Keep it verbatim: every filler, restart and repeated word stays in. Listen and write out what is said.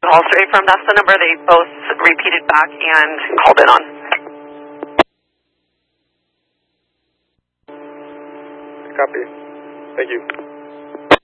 call straight from. That's the number they both repeated back and called in on. Copy. Thank you.